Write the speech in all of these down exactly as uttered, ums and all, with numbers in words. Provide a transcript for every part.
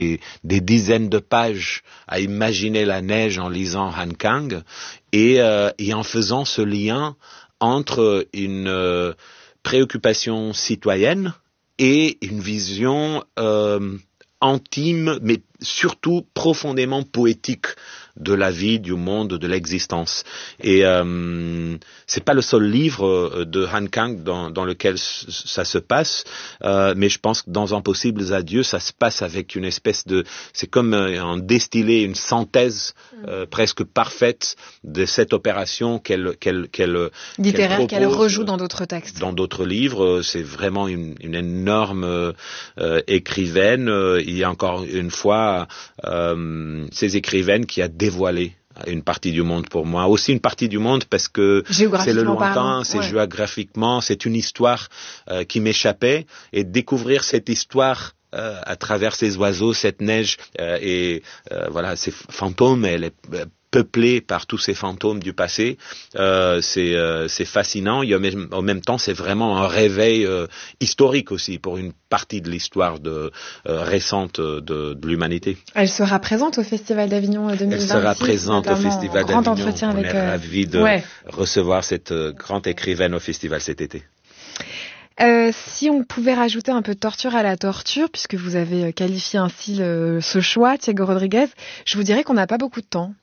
des, des dizaines de pages à imaginer la neige en lisant Han Kang et, euh, et en faisant ce lien entre une euh, préoccupation citoyenne et une vision euh, intime, mais surtout profondément poétique de la vie, du monde, de l'existence. Et euh, c'est pas le seul livre de Han Kang dans, dans lequel ça se passe, euh, mais je pense que dans Impossibles Adieux, ça se passe avec une espèce de... C'est comme un distillé, une synthèse euh, presque parfaite de cette opération qu'elle... qu'elle, qu'elle littéraire, qu'elle, qu'elle rejoue dans d'autres textes. Dans d'autres livres, c'est vraiment une, une énorme euh, écrivaine. Il y a encore une fois euh, ces écrivaines qui a dévoilé une partie du monde pour moi. Aussi une partie du monde parce que c'est le lointain, c'est ouais. géographiquement, c'est une histoire euh, qui m'échappait. Et découvrir cette histoire euh, à travers ces oiseaux, cette neige euh, et euh, voilà, ces fantômes, elle est peuplée par tous ces fantômes du passé, euh, c'est, euh, c'est fascinant. Et en même, en même temps, c'est vraiment un réveil euh, historique aussi pour une partie de l'histoire de, euh, récente de, de l'humanité. Elle sera présente au Festival d'Avignon deux mille vingt-six. Elle sera présente au Festival grand d'Avignon. Entretien On avec, est euh... ravis de ouais. recevoir cette euh, grande écrivaine au festival cet été. Euh, si on pouvait rajouter un peu de torture à la torture, puisque vous avez qualifié ainsi le, ce choix, Thiago Rodriguez, je vous dirais qu'on n'a pas beaucoup de temps.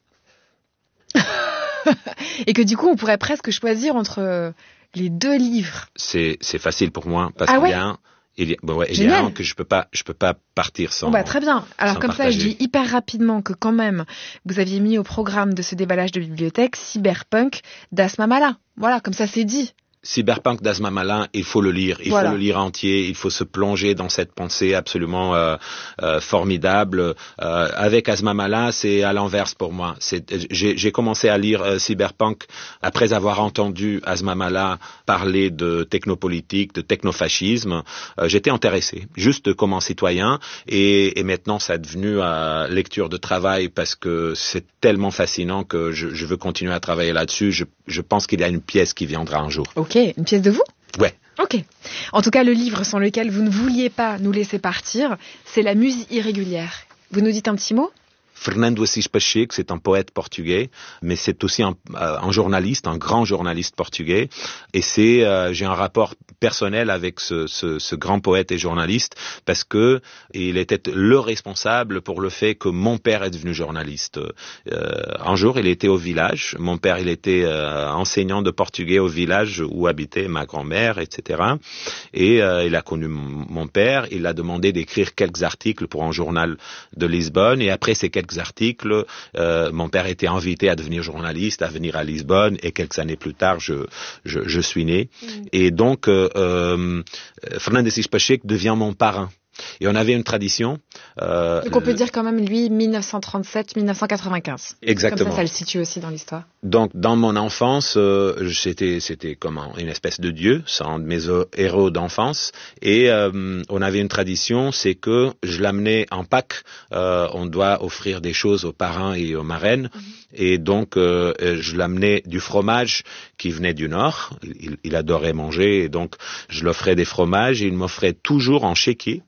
Et que du coup, on pourrait presque choisir entre les deux livres. C'est, c'est facile pour moi, parce ah qu'il ouais y a un, il y a, bon ouais, il y a un que je peux pas, je peux pas partir sans. Bon bah, très bien. Alors comme partager. ça, je dis hyper rapidement que quand même, vous aviez mis au programme de ce déballage de bibliothèque Cyberpunk d'Asma Mala. Voilà, comme ça c'est dit. Cyberpunk d'Asma Mala, il faut le lire, il voilà. faut le lire entier, il faut se plonger dans cette pensée absolument euh, euh, formidable. Euh, avec Asma Mala, c'est à l'inverse pour moi. C'est, j'ai, j'ai commencé à lire euh, Cyberpunk après avoir entendu Asma Mala parler de technopolitique, de technofascisme. Euh, j'étais intéressé, juste comme un citoyen, et, et maintenant ça est devenu euh, lecture de travail parce que c'est tellement fascinant que je, je veux continuer à travailler là-dessus. Je, je pense qu'il y a une pièce qui viendra un jour. Ok, une pièce de vous ? Ouais. Ok. En tout cas, le livre sans lequel vous ne vouliez pas nous laisser partir, c'est La Muse irrégulière. Vous nous dites un petit mot ? Fernando Assis Pacheco, c'est un poète portugais, mais c'est aussi un, un journaliste, un grand journaliste portugais. Et c'est, euh, j'ai un rapport personnel avec ce, ce, ce grand poète et journaliste parce que il était le responsable pour le fait que mon père est devenu journaliste. Euh, un jour, il était au village. Mon père, il était euh, enseignant de portugais au village où habitait ma grand-mère, et cetera. Et euh, il a connu mon, mon père. Il a demandé d'écrire quelques articles pour un journal de Lisbonne. Et après ces quelques articles, euh, mon père était invité à devenir journaliste, à venir à Lisbonne, et quelques années plus tard, je, je, je suis né. Mmh. Et donc, euh, euh, Fernando Assis Pacheco devient mon parrain. Et on avait une tradition. Euh, Donc on peut le... dire quand même, lui, dix-neuf cent trente-sept à dix-neuf cent quatre-vingt-quinze. Exactement. Comme ça, ça le situe aussi dans l'histoire. Donc, dans mon enfance, euh, c'était, c'était comme un, une espèce de dieu, c'est un de mes héros d'enfance. Et euh, on avait une tradition, c'est que je l'amenais en Pâques. Euh, on doit offrir des choses aux parrains et aux marraines. Mm-hmm. Et donc, euh, je l'amenais du fromage qui venait du Nord. Il, il adorait manger. Et donc, je l'offrais des fromages et il m'offrait toujours en chéquier.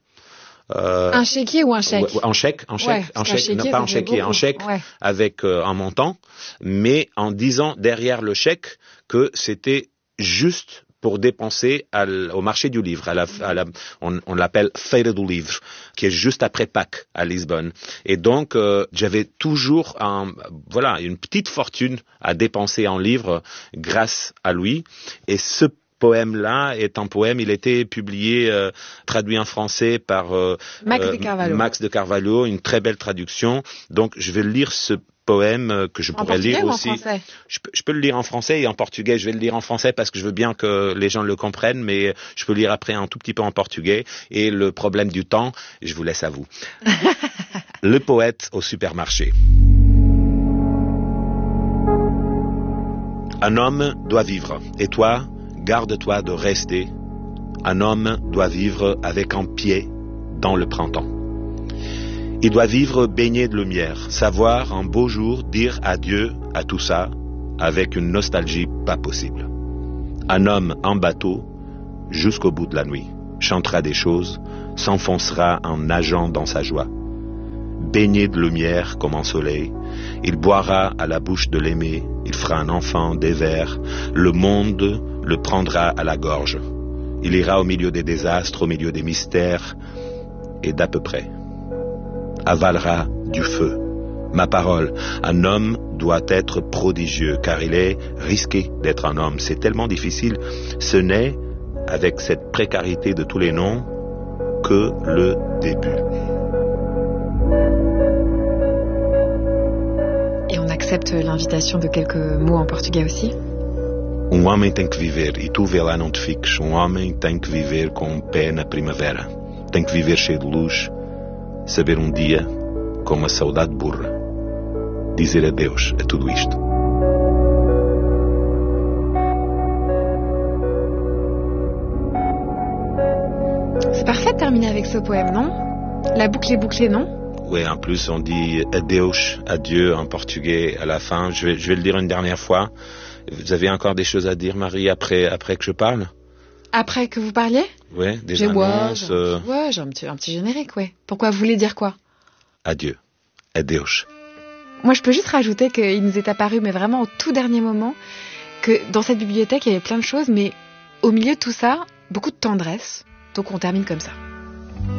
Euh, un chéquier ou un chèque ? En chèque, en chèque, ouais, en chèque, chéquier, non pas en chéquier, en chèque ouais. avec euh, un montant, mais en disant derrière le chèque que c'était juste pour dépenser à au marché du livre, à la, à la, on, on l'appelle Feira do Livre, qui est juste après Pâques à Lisbonne. Et donc euh, j'avais toujours un, voilà, une petite fortune à dépenser en livres grâce à lui. Et ce poème-là est un poème, il a été publié, euh, traduit en français par euh, Max, euh, de Carvalho. Max de Carvalho, une très belle traduction. Donc je vais lire ce poème que je en pourrais lire ou aussi. En français je, peux, je peux le lire en français et en portugais. Je vais le lire en français parce que je veux bien que les gens le comprennent, mais je peux lire après un tout petit peu en portugais. Et le problème du temps, je vous laisse à vous. Le poète au supermarché. Un homme doit vivre, et toi, garde-toi de rester. Un homme doit vivre avec un pied dans le printemps. Il doit vivre baigné de lumière, savoir un beau jour dire adieu à tout ça avec une nostalgie pas possible. Un homme en bateau, jusqu'au bout de la nuit, chantera des choses, s'enfoncera en nageant dans sa joie. baigné de lumière comme un soleil. Il boira à la bouche de l'aimé, il fera un enfant des vers, le monde le prendra à la gorge. Il ira au milieu des désastres, au milieu des mystères, et d'à peu près. Avalera du feu. Ma parole, un homme doit être prodigieux, car il est risqué d'être un homme. C'est tellement difficile. Ce n'est, avec cette précarité de tous les noms, que le début. Et on accepte l'invitation de quelques mots en portugais aussi. Um homem tem que viver, e tu vê lá não te fiques. Um homem tem que viver com um pé na primavera. Tem que viver cheio de luz, saber um dia, com uma saudade burra, dizer adeus a tudo isto. C'est parfait de terminer avec ce poème, non? La boucle est bouclée, non? Oui, en plus on dit adeus, adieu en portugais à la fin. Je vais, je vais le dire une dernière fois. Vous avez encore des choses à dire, Marie, après, après que je parle? Après que vous parliez? Oui, des j'ai, annonces. Ouais, j'ai, ouais, j'ai un petit, un petit générique, ouais. Pourquoi? Vous voulez dire quoi? Adieu, adeus. Moi, je peux juste rajouter qu'il nous est apparu, mais vraiment au tout dernier moment, que dans cette bibliothèque, il y avait plein de choses, mais au milieu de tout ça, beaucoup de tendresse. Donc on termine comme ça.